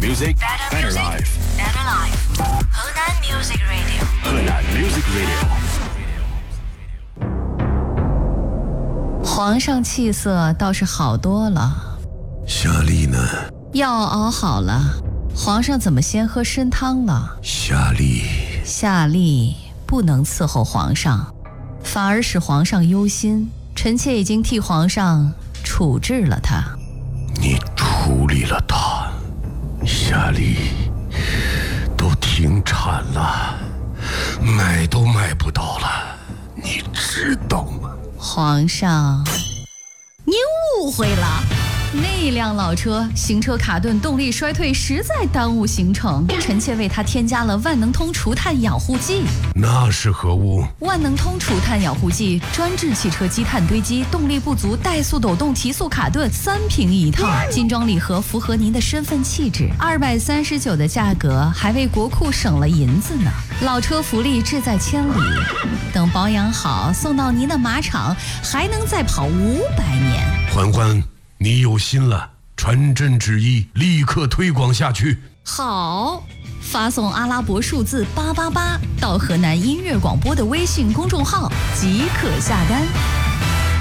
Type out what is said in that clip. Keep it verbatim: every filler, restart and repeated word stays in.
music, better life. Better life. 河南 Music Radio. 河南 Music Radio. 皇上气色倒是好多了。 夏丽呢？ 药熬好了，皇上怎么先喝参汤了？ 夏丽， 夏丽不能伺候皇上，反而使皇上忧心。臣妾已经替皇上处置了他。 你处理了他？夏丽都停产了，买都买不到了，你知道吗？ 皇上，您误会了。那辆老车行车卡顿，动力衰退，实在耽误行程。臣妾为他添加了万能通除碳养护剂。 那是何物？ 万能通除碳养护剂专治汽车积碳堆积、动力不足、怠速抖动、提速卡顿，三瓶一套，精装礼盒，符合您的身份气质。二百三十九的价格，还为国库省了银子呢。老车福利志在千里，等保养好，送到您的马场，还能再跑五百年。 欢欢，你有心了，传朕旨意，立刻推广下去。 好，发送阿拉伯数字八八八到河南音乐广播的微信公众号即可下单。